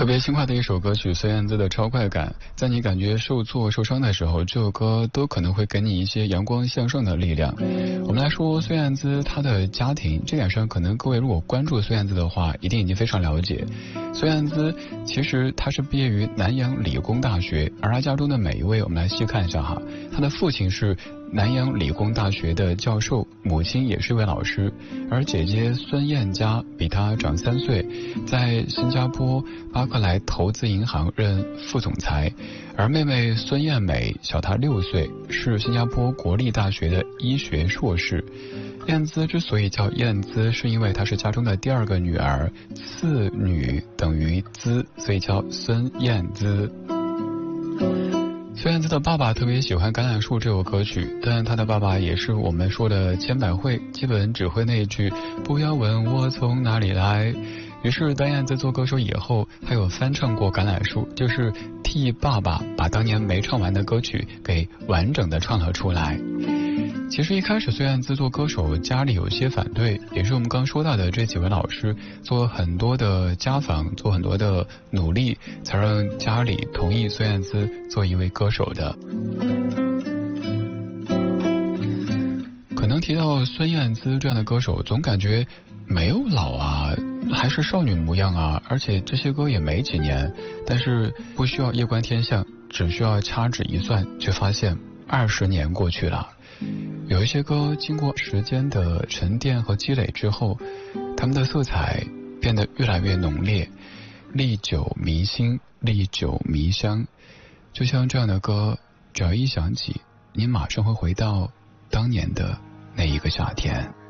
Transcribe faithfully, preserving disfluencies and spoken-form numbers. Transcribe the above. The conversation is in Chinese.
别轻快的一首歌曲，孙燕姿的《超快感》。在你感觉受挫受伤的时候，这首歌都可能会给你一些阳光向上的力量。我们来说孙燕姿她的家庭，这点上可能各位如果关注孙燕姿的话，一定已经非常了解。孙燕姿其实她是毕业于南洋理工大学，而她家中的每一位，我们来细看一下哈。她的父亲是南洋理工大学的教授，母亲也是一位老师，而姐姐孙燕佳比她长三岁，在新加坡巴克莱投资银行任副总裁，而妹妹孙燕美小她六岁，是新加坡国立大学的医学硕士。燕姿之所以叫燕姿，是因为她是家中的第二个女儿，次女等于姿，所以叫孙燕姿。孙燕姿的爸爸特别喜欢《橄榄树》这首歌曲，但他的爸爸也是我们说的千百惠，基本只会那句不要问我从哪里来。于是当燕姿做歌手以后，他有翻唱过《橄榄树》，就是替爸爸把当年没唱完的歌曲给完整的唱了出来。其实一开始孙燕姿做歌手，家里有些反对，也是我们刚说到的这几位老师做很多的家访，做很多的努力，才让家里同意孙燕姿做一位歌手的。可能提到孙燕姿这样的歌手，总感觉没有老啊，还是少女模样啊，而且这些歌也没几年，但是不需要夜观天象，只需要掐指一算，却发现二十年过去了。有一些歌经过时间的沉淀和积累之后，它们的色彩变得越来越浓烈，历久弥新，历久弥香。就像这样的歌，只要一响起，你马上会回到当年的那一个夏天。